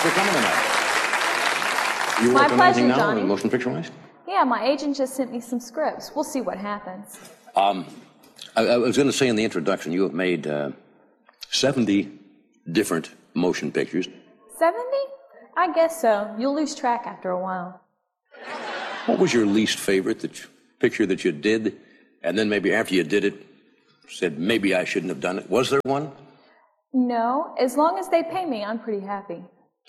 for coming tonight. You My work on anything pleasure, now, Johnny. motion picture-wise? Yeah, my agent just sent me some scripts. We'll see what happens. I was going to say in the introduction, you have made 70 different motion pictures. 70? I guess so. You'll lose track after a while. What was your least favorite picture that you did, and then maybe after you did it, said, maybe I shouldn't have done it? Was there one? No, as long as they pay me, I'm pretty happy.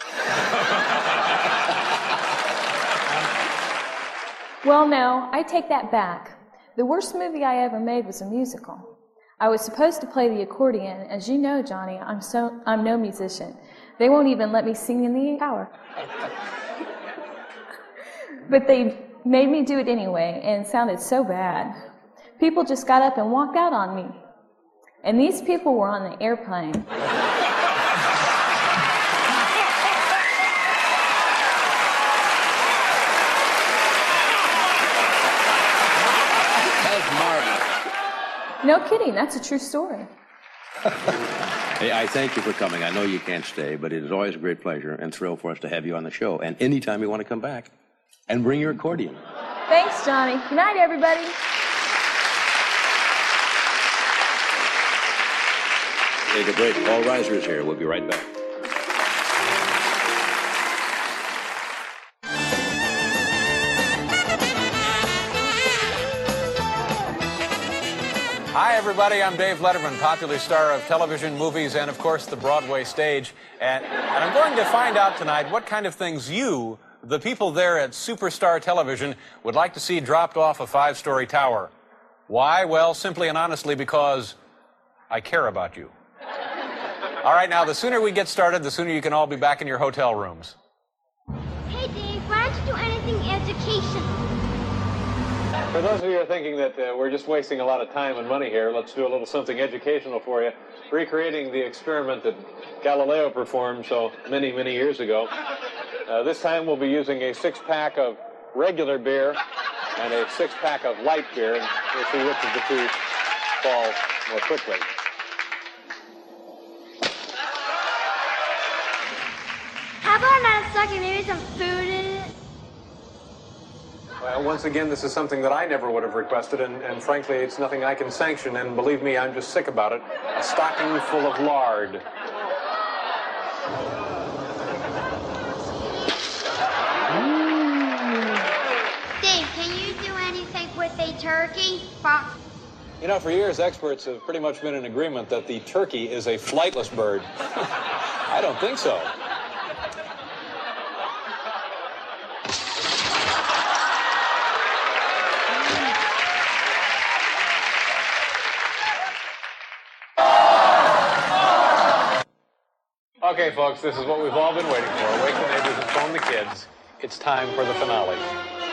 Well, no, I take that back. The worst movie I ever made was a musical. I was supposed to play the accordion. As you know, Johnny, I'm no musician. They won't even let me sing in the shower. But they made me do it anyway, and it sounded so bad. People just got up and walked out on me. And these people were on the airplane. No kidding, that's a true story. Hey, I thank you for coming. I know you can't stay, but it is always a great pleasure and thrill for us to have you on the show. And anytime you want to come back, and bring your accordion. Thanks, Johnny. Good night, everybody. Take a break. Paul Reiser is here. We'll be right back. Hi, everybody. I'm Dave Letterman, popular star of television, movies, and, of course, the Broadway stage. And I'm going to find out tonight what kind of things you, the people there at Superstar Television, would like to see dropped off a 5-story tower. Why? Well, simply and honestly because I care about you. All right, now, the sooner we get started, the sooner you can all be back in your hotel rooms. Hey, Dave, why don't you do anything educational? For those of you who are thinking that we're just wasting a lot of time and money here, let's do a little something educational for you. Recreating the experiment that Galileo performed so many, many years ago. This time we'll be using a 6-pack of regular beer and a 6-pack of light beer, and we'll see which of the two fall more quickly. How about not a sucker, maybe some food in it? Well, once again, this is something that I never would have requested, and frankly, it's nothing I can sanction, and believe me, I'm just sick about it. A stocking full of lard. Dave, can you do anything with a turkey? You know, for years, experts have pretty much been in agreement that the turkey is a flightless bird. I don't think so. Okay, folks, this is what we've all been waiting for. Wake the neighbors and phone the kids. It's time for the finale.